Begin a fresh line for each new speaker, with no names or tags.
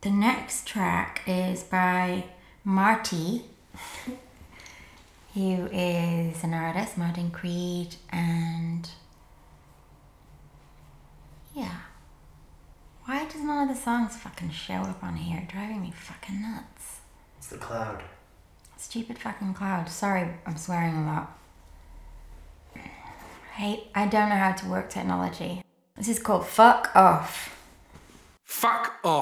The next track is by Marty, who is an artist, Martin Creed, and yeah. Why does none of the songs fucking show up on here? Driving me fucking nuts.
It's the cloud.
Stupid fucking cloud. Sorry, I'm swearing a lot. I don't know how to work technology. This is called Fuck Off.
Fuck off.